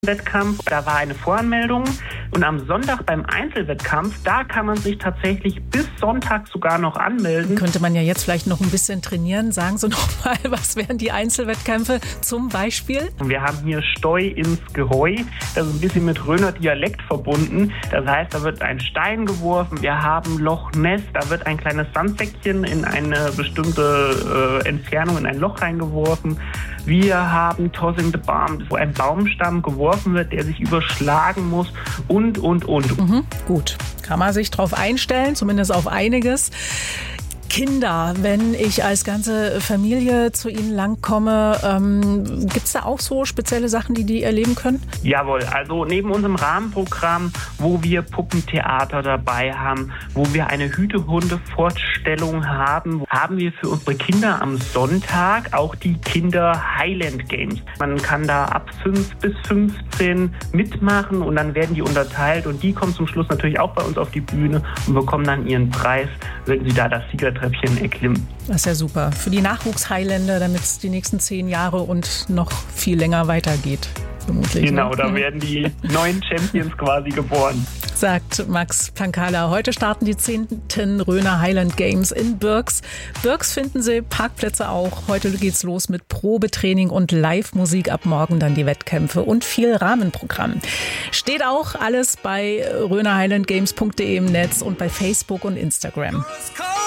Wettkampf, da war eine Voranmeldung und am Sonntag beim Einzelwettkampf, da kann man sich tatsächlich bis Sonntag sogar noch anmelden. Könnte man ja jetzt vielleicht noch ein bisschen trainieren. Sagen Sie noch mal, was wären die Einzelwettkämpfe zum Beispiel? Wir haben hier Steu ins Geheu, das ist ein bisschen mit Rhöner Dialekt verbunden. Das heißt, da wird ein Stein geworfen, wir haben Loch Ness, da wird ein kleines Sandsäckchen in eine bestimmte Entfernung in ein Loch reingeworfen. Wir haben Toss in the Barm, wo ein Baumstamm geworfen wird, der sich überschlagen muss und. Gut, kann man sich drauf einstellen, zumindest auf einiges. Kinder, wenn ich als ganze Familie zu Ihnen langkomme, gibt es da auch so spezielle Sachen, die erleben können? Jawohl, also neben unserem Rahmenprogramm, wo wir Puppentheater dabei haben, wo wir eine Hütehunde-Fortstellung haben, haben wir für unsere Kinder am Sonntag auch die Kinder-Highland Games. Man kann da ab 5 bis 15 mitmachen und dann werden die unterteilt und die kommen zum Schluss natürlich auch bei uns auf die Bühne und bekommen dann ihren Preis, wenn sie da das Siegertreppchen erklimmen. Das ist ja super. Für die Nachwuchs-Highlander, damit es die nächsten 10 Jahre und noch viel länger weitergeht. Vermutlich. Genau, da werden die neuen Champions quasi geboren. Sagt Max Pankala. Heute starten die 10. Rhöner Highland Games in Birks. Birks finden Sie, Parkplätze auch. Heute geht's los mit Probetraining und Live-Musik. Ab morgen dann die Wettkämpfe und viel Rahmenprogramm. Steht auch alles bei rhönerhighlandgames.de im Netz und bei Facebook und Instagram.